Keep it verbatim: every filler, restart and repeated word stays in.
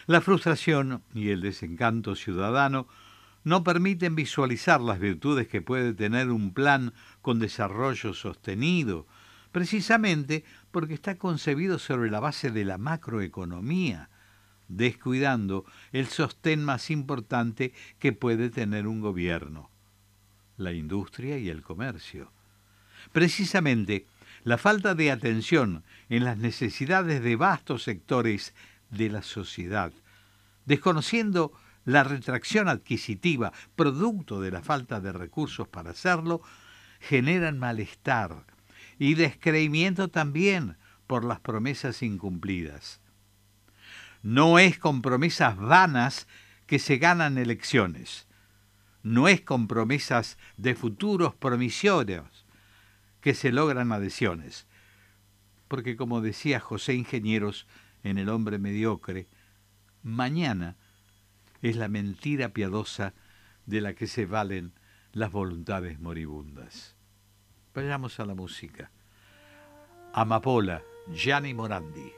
La frustración y el desencanto ciudadano no permiten visualizar las virtudes que puede tener un plan con desarrollo sostenido, precisamente porque está concebido sobre la base de la macroeconomía, descuidando el sostén más importante que puede tener un gobierno, la industria y el comercio. Precisamente, la falta de atención en las necesidades de vastos sectores de la sociedad, desconociendo la retracción adquisitiva, producto de la falta de recursos para hacerlo, generan malestar y descreimiento también por las promesas incumplidas. No es con promesas vanas que se ganan elecciones. No es con promesas de futuros promisorios que se logran adhesiones. Porque como decía José Ingenieros en El hombre mediocre, mañana es la mentira piadosa de la que se valen las voluntades moribundas. Vayamos a la música. Amapola, Gianni Morandi.